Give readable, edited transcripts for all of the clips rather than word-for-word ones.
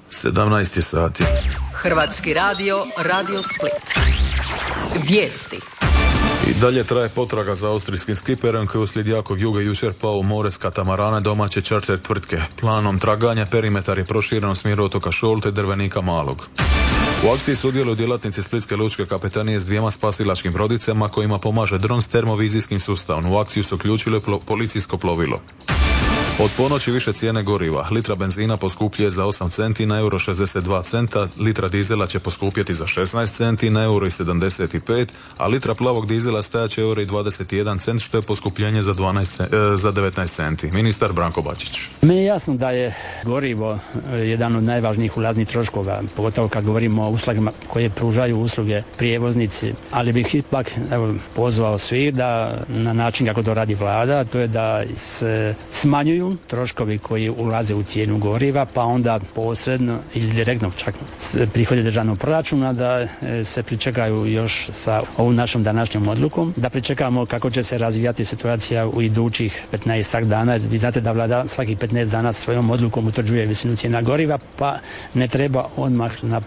17 sati. Hrvatski radio, Radio Split. Vijesti. I dalje traje potraga za austrijskim skiperom koji uslijed jakog juga jučer pao u more s katamarana domaće čarter tvrtke. Planom traganja perimetar je proširen u smjeru otoka Šolte, Drvenika Malog. U akciji sudjeluju djelatnici Splitske lučke kapetanije s 2 spasilačkim brodicama kojima pomaže dron s termovizijskim sustavom. U akciju su uključili policijsko plovilo. Od ponoći više cijene goriva. Litra benzina poskupljuje za 8 centi na euro 62 centa, litra dizela će poskupjeti za 16 centi na euro 75, a litra plavog dizela stajaće euro 21 cent, što je poskupljenje za 19 centi. Ministar Branko Bačić. Meni je jasno da je gorivo jedan od najvažnijih ulaznih troškova, pogotovo kad govorimo o uslugama koje pružaju usluge prijevoznici, ali bih ipak pozvao svi da na način kako to radi vlada, to je da se smanjuju troškovi koji ulaze u cijenu goriva, pa onda posredno ili direktno čak prihode državnog proračuna, da se pričekaju još sa ovom našom današnjom odlukom, da pričekamo kako će se razvijati situacija u idućih 15 dana. Vi znate da vlada svakih 15 dana svojom odlukom utvrđuje visinu cijena goriva, pa ne treba odmah na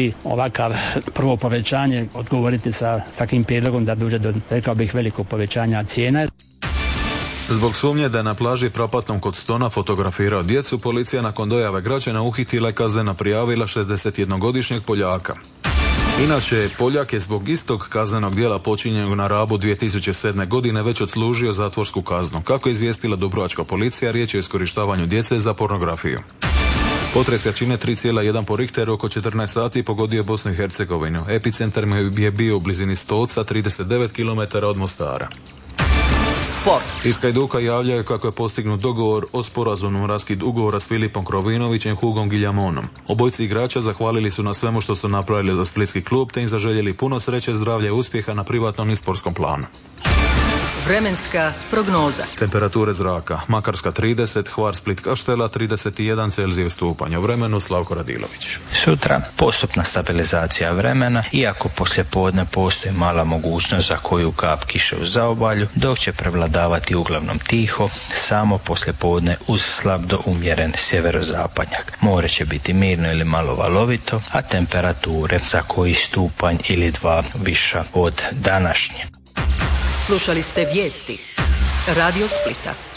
prvo povećanje odgovoriti sa takvim prijedlogom da dođe do, rekao bih, velikog povećanja cijena. Zbog sumnje da je na plaži Propatnom kod Stona fotografirao djecu, policija nakon dojave građana uhitila i kazneno prijavila 61-godišnjeg Poljaka. Inače, Poljak je zbog istog kaznenog djela počinjenog na Rabu 2007. godine već odslužio zatvorsku kaznu. Kako je izvijestila dubrovačka policija, riječ je o iskorištavanju djece za pornografiju. Potres jačine 3,1 po Richteru oko 14 sati pogodio Bosnu i Hercegovinu. Epicentar je bio u blizini Stoca, 39 km od Mostara. Sport. Iz Hajduka javljaju kako je postignut dogovor o sporazumnom raskidu ugovora s Filipom Krovinovićem i Hugom Giljamonom. Obojci igrača zahvalili su na svemu što su napravili za splitski klub, te im zaželjeli puno sreće, zdravlja i uspjeha na privatnom i sportskom planu. Vremenska prognoza. Temperature zraka: Makarska 30, Hvar, Split, Kaštela 31 Celzijus stupanj. O vremenu Slavko Radilović. Sutra postupna stabilizacija vremena, iako poslijepodne postoji mala mogućnost za koju kap kiše u zaobalju, dok će prevladavati uglavnom tiho, samo poslijepodne uz slab do umjeren sjeverozapadnjak. More će biti mirno ili malo valovito, a temperature za koji stupanj ili 2 viša od današnje. Slušali ste vijesti Radio Splita.